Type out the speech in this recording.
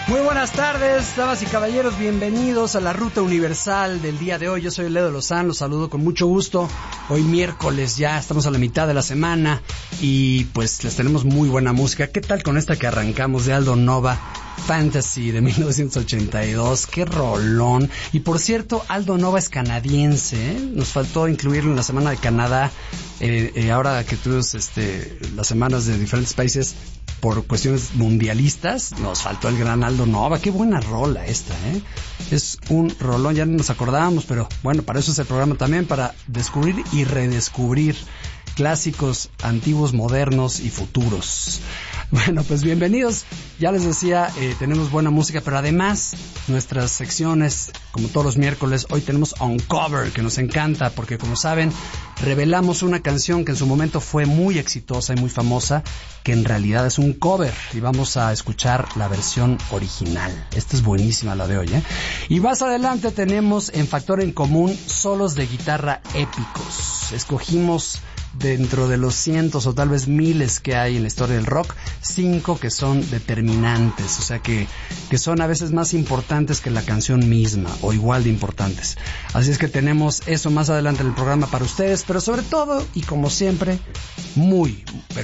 Muy buenas tardes, damas y caballeros, bienvenidos a la Ruta Universal del día de hoy. Yo soy Ledo Lozán, los saludo con mucho gusto. Hoy miércoles ya estamos a la mitad de la semana y pues les tenemos muy buena música. ¿Qué tal con esta que arrancamos de Aldo Nova, Fantasy de 1982? ¡Qué rolón! Y por cierto, Aldo Nova es canadiense, ¿eh? Nos faltó incluirlo en la semana de Canadá, ahora que tuvimos las semanas de diferentes países por cuestiones mundialistas, nos faltó el gran Aldo Nova. Qué buena rola esta, ¿eh? Es un rolón, ya no nos acordábamos, pero bueno, para eso es el programa también, para descubrir y redescubrir clásicos antiguos, modernos y futuros. Bueno, pues bienvenidos. Ya les decía, tenemos buena música, pero además nuestras secciones, como todos los miércoles, hoy tenemos Uncover, que nos encanta, porque como saben, revelamos una canción que en su momento fue muy exitosa y muy famosa, que en realidad es un cover, y vamos a escuchar la versión original. Esta es buenísima, la de hoy, ¿eh? Y más adelante tenemos en Factor en Común solos de guitarra épicos. Escogimos dentro de los cientos o tal vez miles que hay en la historia del rock, 5 que son determinantes, o sea que son a veces más importantes que la canción misma o igual de importantes. Así es que tenemos eso más adelante en el programa para ustedes, pero sobre todo y como siempre, muy